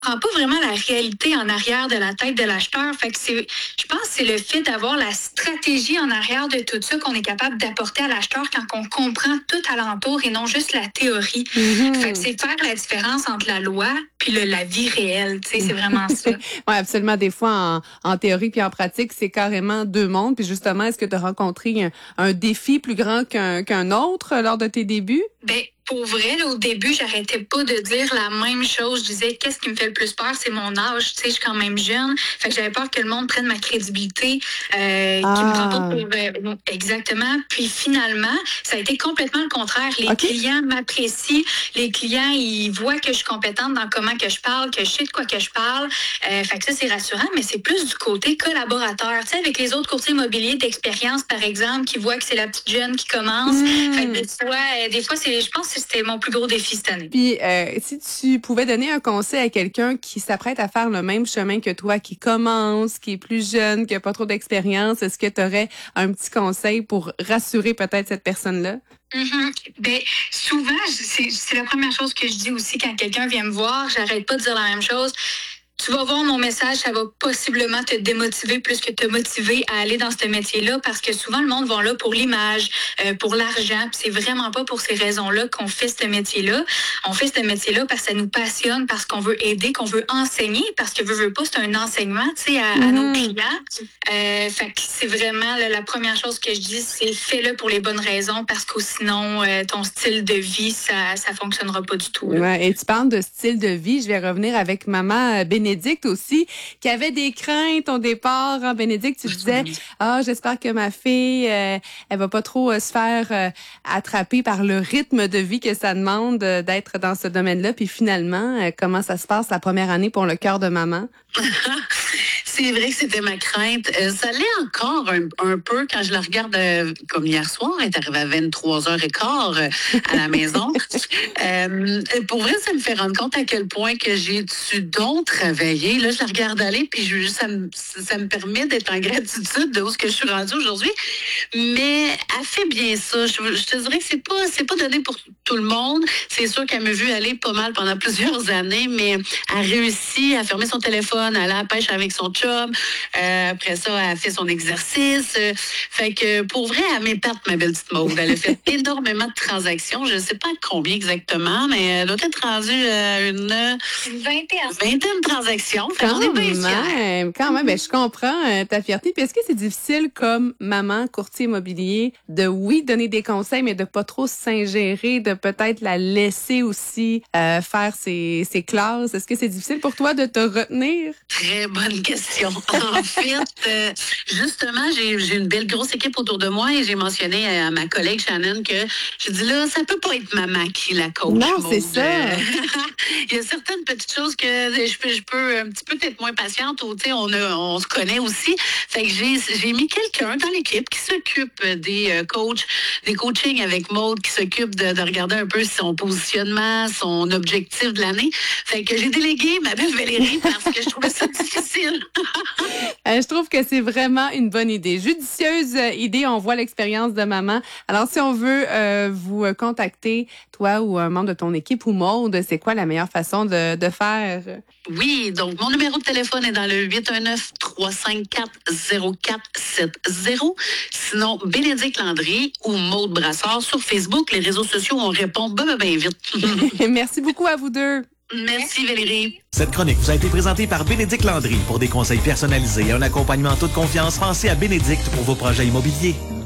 comprend pas vraiment la réalité en arrière de la tête de l'acheteur. Fait que je pense que c'est le fait d'avoir la stratégie en arrière de tout ça qu'on est capable d'apporter à l'acheteur quand on comprend tout alentour et non juste la théorie. Fait que c'est faire la différence entre la loi puis la vie réelle. Tu sais, c'est vraiment ça. Oui, absolument. Des fois, en théorie puis en pratique, c'est carrément deux mondes. Puis justement, est-ce que tu as rencontré un défi plus grand qu'un autre lors de tes débuts? Ben, pour vrai, là, au début, j'arrêtais pas de dire la même chose. Je disais, qu'est-ce qui me fait le plus peur? C'est mon âge. Tu sais, je suis quand même jeune. Fait que j'avais peur que le monde prenne ma crédibilité, qui me prend pas pour... exactement. Puis finalement, ça a été complètement le contraire. Les clients m'apprécient. Les clients, ils voient que je suis compétente dans comment que je parle, que je sais de quoi que je parle. Fait que ça, c'est rassurant, mais c'est plus du côté collaborateur. Tu sais, avec les autres courtiers immobiliers d'expérience, par exemple, qui voient que c'est la petite jeune qui commence. Fait que des fois, je pense que c'était mon plus gros défi cette année. Puis, si tu pouvais donner un conseil à quelqu'un qui s'apprête à faire le même chemin que toi, qui commence, qui est plus jeune, qui n'a pas trop d'expérience, est-ce que tu aurais un petit conseil pour rassurer peut-être cette personne-là? Ben, souvent, c'est la première chose que je dis aussi quand quelqu'un vient me voir. J'arrête pas de dire la même chose. Tu vas voir mon message, ça va possiblement te démotiver plus que te motiver à aller dans ce métier-là parce que souvent, le monde va là pour l'image, pour l'argent. Puis c'est vraiment pas pour ces raisons-là qu'on fait ce métier-là. On fait ce métier-là parce que ça nous passionne, parce qu'on veut aider, qu'on veut enseigner, parce que veut pas, c'est un enseignement, tu sais, à nos clients. Fait que c'est vraiment la première chose que je dis, c'est fais-le pour les bonnes raisons parce que sinon, ton style de vie, ça fonctionnera pas du tout. Ouais, et tu parles de style de vie. Je vais revenir avec maman Bénédicte aussi, qui avait des craintes au départ. Hein, Bénédicte, tu disais, j'espère que ma fille, elle va pas trop se faire attraper par le rythme de vie que ça demande d'être dans ce domaine-là. Puis finalement, comment ça se passe la première année pour le cœur de maman? C'est vrai que c'était ma crainte. Ça l'est encore un peu quand je la regarde comme hier soir. Elle est arrivée à 23h15 à la maison. Pour vrai, ça me fait rendre compte à quel point que j'ai dû donc travailler. Là, je la regarde aller, puis ça me permet d'être en gratitude de où je suis rendue aujourd'hui. Mais elle fait bien ça. Je te dirais que c'est pas donné pour tout le monde. C'est sûr qu'elle m'a vu aller pas mal pendant plusieurs années, mais elle réussit à fermer son téléphone, à aller à la pêche avec son chum. Après ça, elle a fait son exercice. Fait que pour vrai, elle m'épate, ma belle petite Maude. Elle a fait énormément de transactions. Je ne sais pas combien exactement, mais elle doit être rendue à une vingtaine de transactions. Quand même. Ben, je comprends ta fierté. Puis est-ce que c'est difficile comme maman courtier immobilier de, oui, donner des conseils, mais de pas trop s'ingérer, de peut-être la laisser aussi faire ses classes? Est-ce que c'est difficile pour toi de te retenir? Très bonne question. En fait, justement, j'ai une belle grosse équipe autour de moi et j'ai mentionné à ma collègue Shannon que j'ai dit là, ça peut pas être maman qui la coach. Non, c'est ça. Il y a certaines petites choses que je peux un petit peu être moins patiente ou tu sais, on se connaît aussi. Fait que j'ai mis quelqu'un dans l'équipe qui s'occupe des des coachings avec Maude, qui s'occupe de regarder un peu son positionnement, son objectif de l'année. Fait que j'ai délégué ma belle Valérie parce que je trouvais ça difficile. Je trouve que c'est vraiment une bonne idée. Judicieuse idée, on voit l'expérience de maman. Alors, si on veut vous contacter, toi ou un membre de ton équipe ou Maude, c'est quoi la meilleure façon de faire? Oui, donc mon numéro de téléphone est dans le 819-354-0470. Sinon, Bénédicte Landry ou Maude Brassard sur Facebook. Les réseaux sociaux, on répond bien vite. Merci beaucoup à vous deux. Merci Valérie. Cette chronique vous a été présentée par Bénédicte Landry. Pour des conseils personnalisés et un accompagnement en toute confiance, pensez à Bénédicte pour vos projets immobiliers.